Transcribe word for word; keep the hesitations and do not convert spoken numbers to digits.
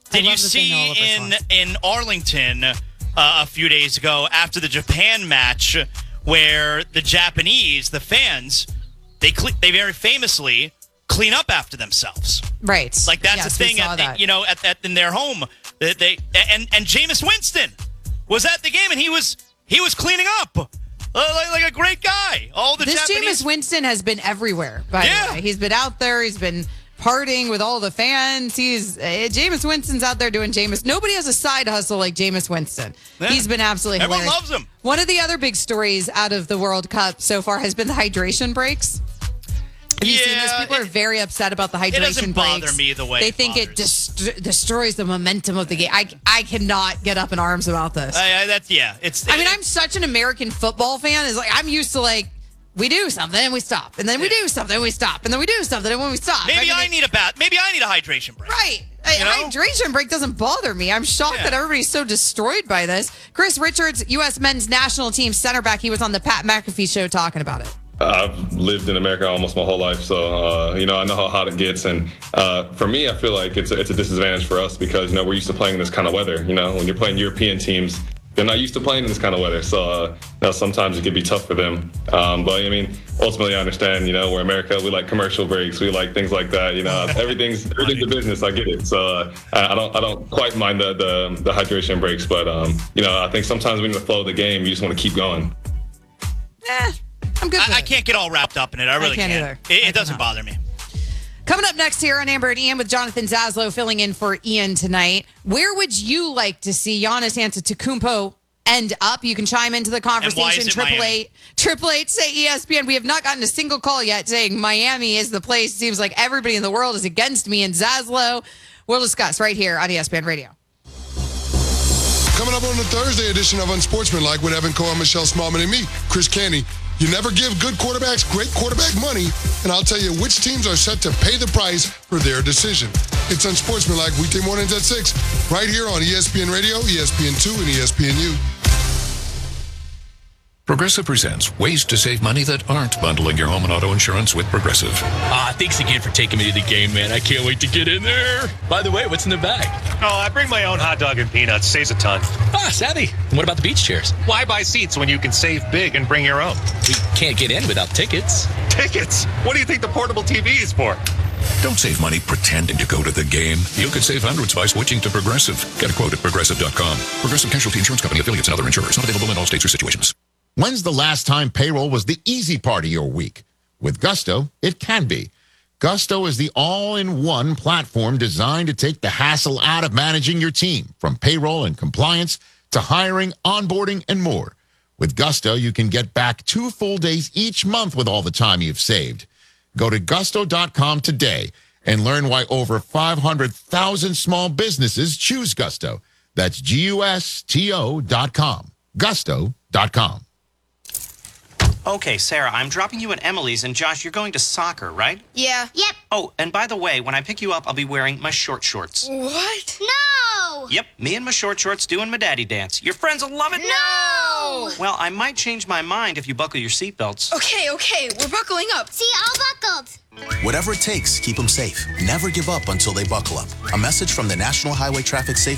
Did you see in in Arlington uh, a few days ago after the Japan match where the Japanese, the fans, they cle- they very famously clean up after themselves. Right. Like that's yes, the thing, at, that. you know, at, at in their home. They, they and and Jameis Winston was at the game and he was he was cleaning up uh, like, like a great guy. All the this Japanese- Jameis Winston has been everywhere. By yeah. the way, he's been out there. He's been partying with all the fans. He's uh, Jameis Winston's out there doing Jameis. Nobody has a side hustle like Jameis Winston. Yeah. He's been absolutely Everyone hilarious. loves him. One of the other big stories out of the World Cup so far has been the hydration breaks. Have you yeah, seen this? People it, are very upset about the hydration breaks. It doesn't bother breaks. me the way they it think bothers. it dest- destroys the momentum of the game. I, I cannot get up in arms about this. I, I, that's yeah. It's. I mean, it, I'm such an American football fan. Is like I'm used to like. We do something and we stop, and then we do something and we stop, and then we do something and when we stop. Maybe I, mean, I need a bath. Maybe I need a hydration break. Right. You A know? hydration break doesn't bother me. I'm shocked Yeah. that everybody's so destroyed by this. Chris Richards, U S men's national team center back, he was on the Pat McAfee show talking about it. I've lived in America almost my whole life, so uh, you know I know how hot it gets. And uh, for me, I feel like it's a, it's a disadvantage for us because you know we're used to playing in this kind of weather. You know, when you're playing European teams, they're not used to playing in this kind of weather, so uh, you know, sometimes it can be tough for them. Um, but I mean, ultimately, I understand. You know, we're America. We like commercial breaks. We like things like that. You know, everything's everything's a business. I get it. So uh, I don't I don't quite mind the the, the hydration breaks, but um, you know, I think sometimes when in the flow of the game, you just want to keep going. Eh, I'm good. I, I can't get all wrapped up in it. I really I can't either. It, I it doesn't cannot. bother me. Coming up next here on Amber and Ian with Jonathan Zaslow filling in for Ian tonight. Where would you like to see Giannis Antetokounmpo end up? You can chime into the And why conversation. is it Triple Miami? eight, triple eight, say E S P N. We have not gotten a single call yet saying Miami is the place. Seems like everybody in the world is against me and Zaslow. We'll discuss right here on E S P N Radio. Coming up on the Thursday edition of Unsportsmanlike with Evan Cohen, Michelle Smallman, and me, Chris Canty. You never give good quarterbacks great quarterback money, and I'll tell you which teams are set to pay the price for their decision. It's Unsportsmanlike weekday mornings at six, right here on E S P N Radio, E S P N two, and E S P N U. Progressive presents ways to save money that aren't bundling your home and auto insurance with Progressive. Ah, thanks again for taking me to the game, man. I can't wait to get in there. By the way, what's in the bag? Oh, I bring my own hot dog and peanuts. Saves a ton. Ah, savvy. And what about the beach chairs? Why buy seats when you can save big and bring your own? We can't get in without tickets. Tickets? What do you think the portable T V is for? Don't save money pretending to go to the game. You could save hundreds by switching to Progressive. Get a quote at progressive dot com. Progressive Casualty Insurance Company, affiliates, and other insurers. Not available in all states or situations. When's the last time payroll was the easy part of your week? With Gusto, it can be. Gusto is the all-in-one platform designed to take the hassle out of managing your team, from payroll and compliance to hiring, onboarding, and more. With Gusto, you can get back two full days each month with all the time you've saved. Go to gusto dot com today and learn why over five hundred thousand small businesses choose Gusto. That's G U S T O dot com. gusto dot com. Okay, Sarah, I'm dropping you at Emily's, and Josh, you're going to soccer, right? Yeah. Yep. Oh, and by the way, when I pick you up, I'll be wearing my short shorts. What? No! Yep, me and my short shorts doing my daddy dance. Your friends will love it. No! Well, I might change my mind if you buckle your seatbelts. Okay, okay, we're buckling up. See, all buckled. Whatever it takes, keep them safe. Never give up until they buckle up. A message from the National Highway Traffic Safety